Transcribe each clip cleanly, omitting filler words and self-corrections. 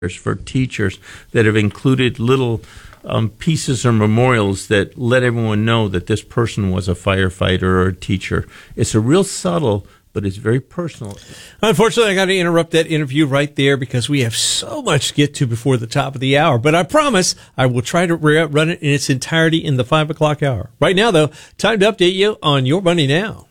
for teachers that have included little pieces or memorials that let everyone know that this person was a firefighter or a teacher. It's a real subtle, but it's very personal. Unfortunately, I got to interrupt that interview right there because we have so much to get to before the top of the hour. But I promise I will try to run it in its entirety in the 5 o'clock hour. Right now, though, time to update you on Your Money Now.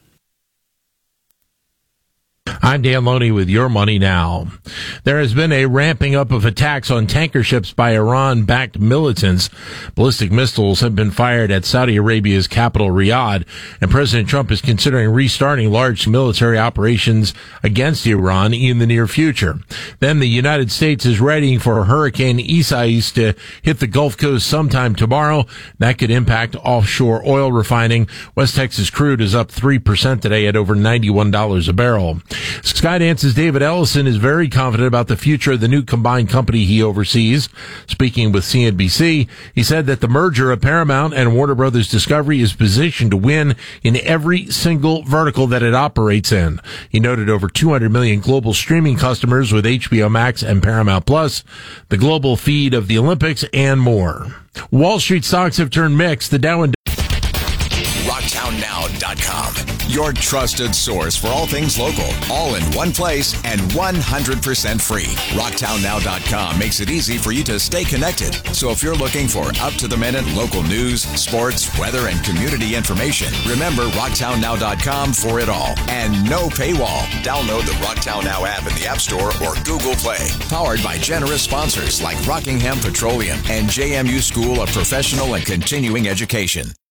I'm Dan Loney with Your Money Now. There has been a ramping up of attacks on tanker ships by Iran-backed militants. Ballistic missiles have been fired at Saudi Arabia's capital, Riyadh, and President Trump is considering restarting large military operations against Iran in the near future. Then the United States is readying for Hurricane Isaias to hit the Gulf Coast sometime tomorrow. That could impact offshore oil refining. West Texas crude is up 3% today at over $91 a barrel. Skydance's David Ellison is very confident about the future of the new combined company he oversees. Speaking with CNBC, he said that the merger of Paramount and Warner Brothers Discovery is positioned to win in every single vertical that it operates in. He noted over 200 million global streaming customers with HBO Max and Paramount Plus, the global feed of the Olympics, and more. Wall Street stocks have turned mixed. The Dow and RocktownNow.com. Your trusted source for all things local, all in one place and 100% free. RocktownNow.com makes it easy for you to stay connected. So if you're looking for up-to-the-minute local news, sports, weather, and community information, remember RocktownNow.com for it all. And no paywall. Download the Rocktown Now app in the App Store or Google Play. Powered by generous sponsors like Rockingham Petroleum and JMU School of Professional and Continuing Education.